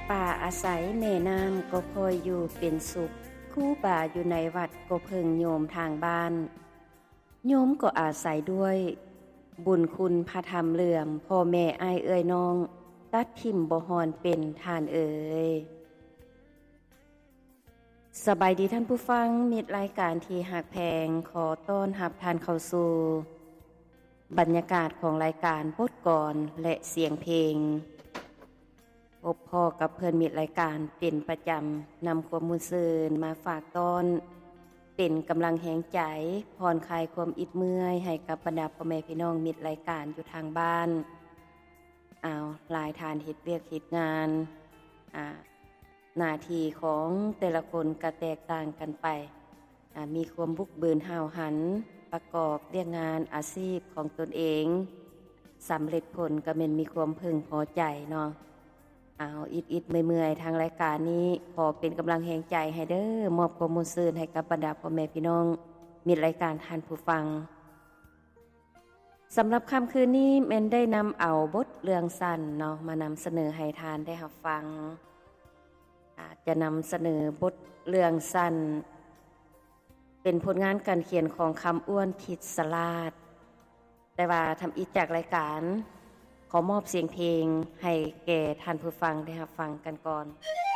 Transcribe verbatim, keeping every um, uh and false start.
ป่าอาศัยแม่น้ำก็คอยอยู่เป็นสุขครูบาอยู่ในวัดก็เพิ่งโยมทางบ้านโยมก็อาศัยด้วยบุญคุณพระธรรมเหลื่อมพ่อแม่อ้ายเอ่ยน้องตัดทิ่มบ่ฮอนเป็นทานเอ่ยสบายดีท่านผู้ฟังมิตรรายการที่หักแพงขอต้อนรับท่านเข้าสู่บรรยากาศของรายการบทกลอนและเสียงเพลงพบพ่อกับเพื่อนมิตรรายการเป็นประจำนำความมุ่นซื่นมาฝากต้อนเป็นกำลังแห่งใจผ่อนคลายความอิดเมื่อยให้กับบรรดาพ่อแม่พี่น้องมิตรรายการอยู่ทางบ้านอ้าวหลายทานเฮ็ดเวียกเฮ็ดงานอ่าหน้าที่ของแต่ละคนก็แตกต่างกันไปอ่ามีความบุกเบินห้าวหันประกอบเรียกงานอาชีพของตนเองสำเร็จผลก็แม่นมีความพึงพอใจเนาะเอาอิดๆเมื่อยๆทางรายการนี้ขอเป็นกำลังแห่งใจให้เด้อมอบความมุ่นซื่นให้กับบรรดาพ่อแม่พี่น้องมิตรรายการท่านผู้ฟังสำหรับค่ำคืนนี้แม่นได้นำเอาบทเรื่องสั้นเนาะมานำเสนอให้ทานได้รับฟังอาจจะนำเสนอบทเรื่องสั้นเป็นผลงานการเขียนของคำอ้วนคิดสลาดแต่ว่าทำอิฐจากรายการขอมอบเสียงเพลงให้แก่ท่านผู้ฟังได้รับฟังกันก่อน